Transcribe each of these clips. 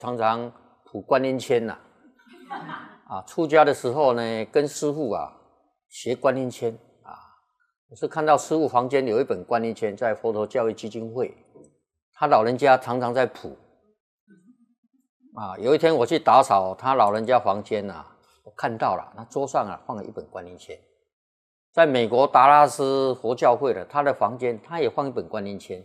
常常卜观音签呐，出家的时候呢，跟师父学观音签我是看到师父房间有一本观音签，在佛陀教育基金会，他老人家常常在卜有一天我去打扫他老人家房间我看到了，他桌上放了一本观音签。在美国达拉斯佛教会的他的房间，他也放一本观音签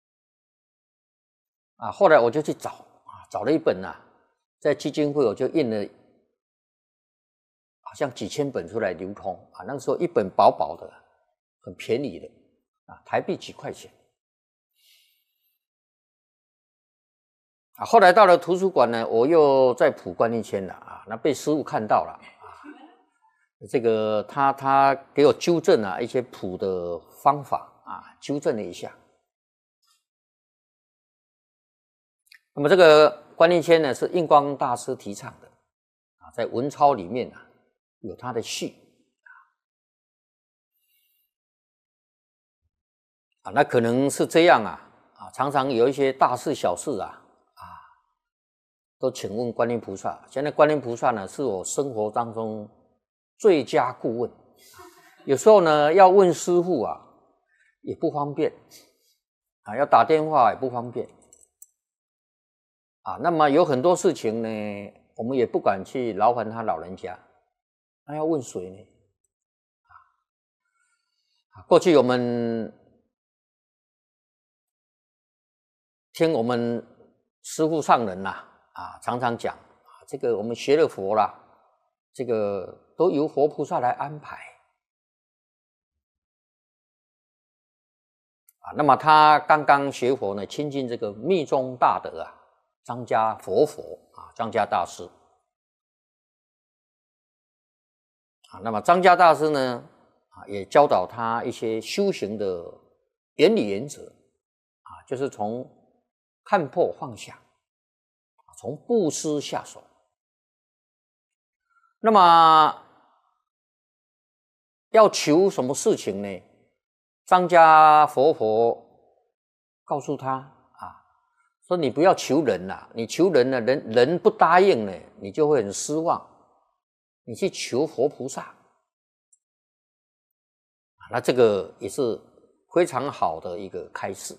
后来我就去找了一本在基金会我就印了好像几千本出来流通那个时候一本薄薄的很便宜的台币几块钱后来到了图书馆呢，我又在卜观音签了那被师父看到了这个他给我纠正一些卜的方法纠正了一下。那么这个观音签呢是印光大师提倡的在文钞里面有他的序那可能是这样常常有一些大事小事都请问观音菩萨。现在观音菩萨呢是我生活当中最佳顾问，有时候呢要问师父也不方便要打电话也不方便那么有很多事情呢我们也不敢去劳烦他老人家，那要问谁呢过去我们听我们师父上人常常讲这个我们学了佛啦，这个都由佛菩萨来安排那么他刚刚学佛呢，亲近这个密宗大德张家佛张家大师那么张家大师呢也教导他一些修行的原理原则就是从看破放下，从布施下手。那么要求什么事情呢？张家佛告诉他说你不要求人你求人呢，人不答应呢，你就会很失望。你去求佛菩萨那这个也是非常好的一个开示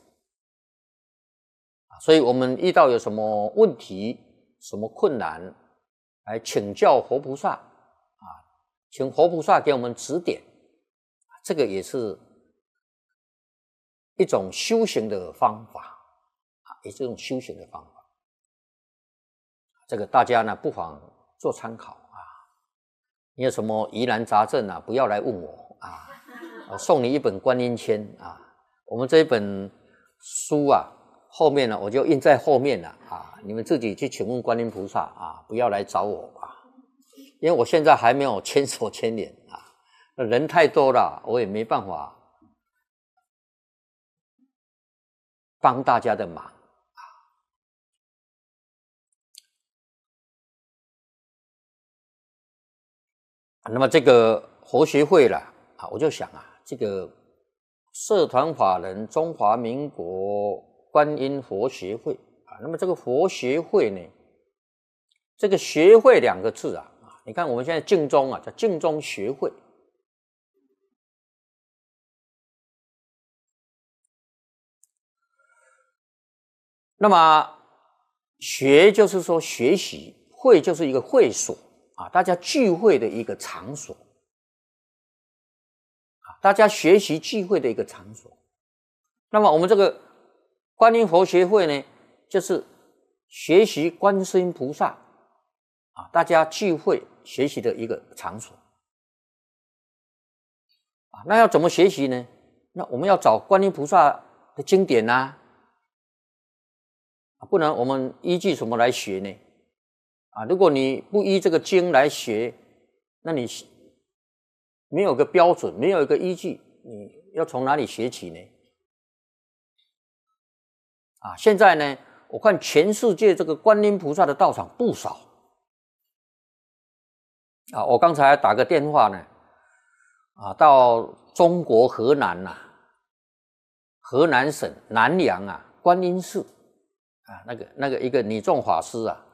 所以我们遇到有什么问题什么困难来请教佛菩萨请佛菩萨给我们指点这个也是一种修行的方法也是一种修行的方法这个大家呢不妨做参考你有什么疑难杂症不要来问我我送你一本观音签我们这一本书后面呢我就印在后面了你们自己去请问观音菩萨不要来找我因为我现在还没有千手千眼人太多了，我也没办法帮大家的忙那么这个佛学会了我就想这个社团法人中华民国观音佛学会那么这个佛学会呢，这个学会两个字你看我们现在净宗叫净宗学会那么学就是说学习，会就是一个会所大家聚会的一个场所大家学习聚会的一个场所。那么我们这个观音佛学会呢，就是学习观世音菩萨大家聚会学习的一个场所那要怎么学习呢？那我们要找观音菩萨的经典不然我们依据什么来学呢如果你不依这个经来学，那你没有个标准，没有一个依据，你要从哪里学起呢现在呢我看全世界这个观音菩萨的道场不少我刚才打个电话呢到中国河南河南省南阳观音寺啊，那个一个女众法师啊，